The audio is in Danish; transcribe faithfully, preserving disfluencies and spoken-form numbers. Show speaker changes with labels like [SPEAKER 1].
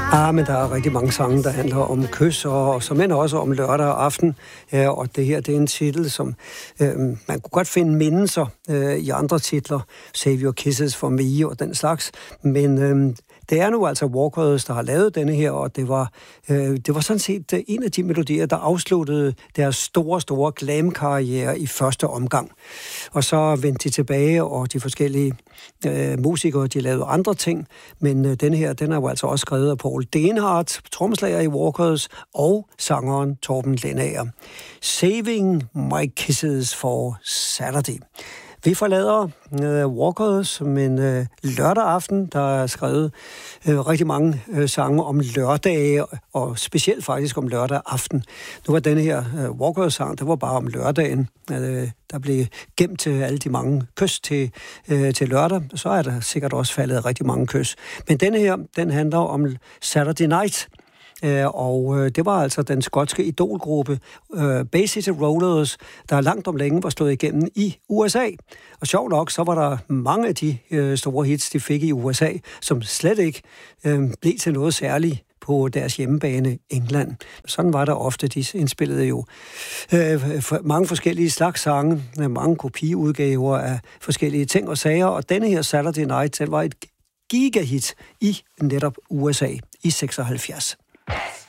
[SPEAKER 1] Ah, men der er rigtig mange sange, der handler om kys, og, og som end også om lørdag aften. Ja, og det her, det er en titel, som øh, man kunne godt finde mindelser øh, i andre titler. Save Your Kisses for Me og den slags. Men øh, det er nu altså Walkers, der har lavet denne her, og det var, øh, det var sådan set en af de melodier, der afsluttede deres store, store glam-karriere i første omgang. Og så vendte de tilbage, og de forskellige øh, musikere, de lavede andre ting. Men øh, denne her, den er jo altså også skrevet af Paul Denhardt, trommeslager i Walkers, og sangeren Torben Lendager. Saving My Kisses for Saturday. Vi forlader øh, Walkers, men øh, lørdag aften, der er skrevet øh, rigtig mange øh, sange om lørdage, og specielt faktisk om lørdag aften. Nu var denne her øh, Walkers-sang, det var bare om lørdagen. Øh, der blev gemt til alle de mange kys til, øh, til lørdag. Så er der sikkert også faldet rigtig mange kys. Men denne her, den handler om Saturday Night. Uh, og uh, det var altså den skotske idolgruppe uh, Bay City Rollers, der langt om længe var slået igennem i U S A. Og sjovt nok, så var der mange af de uh, store hits, de fik i U S A, som slet ikke uh, blev til noget særligt på deres hjemmebane England. Sådan var der ofte. De indspillede jo øh, for mange forskellige slags sange, mange kopiudgaver af forskellige ting og sager, og denne her Saturday Night, den var et gigahit i netop U S A i seksoghalvfjerds.